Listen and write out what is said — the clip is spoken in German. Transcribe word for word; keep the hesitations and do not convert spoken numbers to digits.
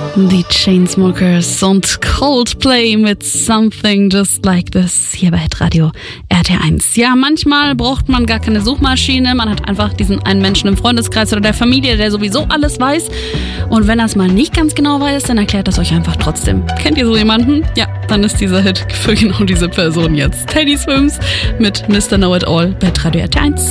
Die Chainsmokers und Coldplay mit Something Just Like This hier bei Hitradio R T eins. Ja, manchmal braucht man gar keine Suchmaschine, man hat einfach diesen einen Menschen im Freundeskreis oder der Familie, der sowieso alles weiß. Und wenn er es mal nicht ganz genau weiß, dann erklärt das euch einfach trotzdem. Kennt ihr so jemanden? Ja, dann ist dieser Hit für genau diese Person jetzt. Teddy Swims mit Mister Know It All bei Hitradio R T eins.